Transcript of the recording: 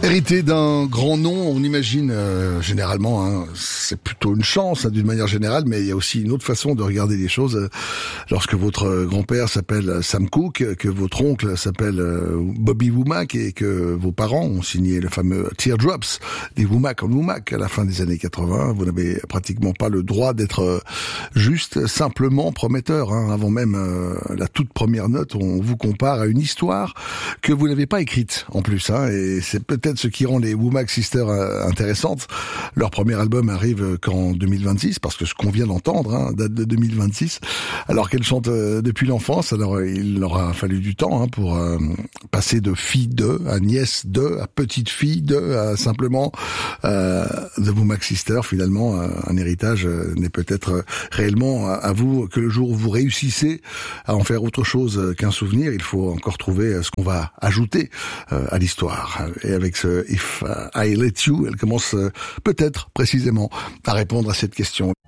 Hérité d'un grand nom, on imagine généralement, c'est plutôt une chance d'une manière générale, mais il y a aussi une autre façon de regarder les choses. Lorsque votre grand-père s'appelle Sam Cooke, que votre oncle s'appelle Bobby Womack et que vos parents ont signé le fameux Teardrops des Womack en Womack à la fin des années 80, vous n'avez pratiquement pas le droit d'être juste simplement prometteur. Avant même la toute première note, on vous compare à une histoire que vous n'avez pas écrite en plus, et c'est peut-être ce qui rend les Womack Sisters intéressantes. Leur premier album arrive qu'en 2026, parce que ce qu'on vient d'entendre date de 2026, alors qu'elles chantent depuis l'enfance. Alors il leur a fallu du temps pour passer de fille de à nièce de à petite fille de à simplement The Womack Sisters. Finalement, un héritage n'est peut-être réellement à vous que le jour où vous réussissez à en faire autre chose qu'un souvenir. Il faut encore trouver ce qu'on va ajouter à l'histoire. Et avec ce If I Let You, elle commence peut-être précisément à répondre à cette question.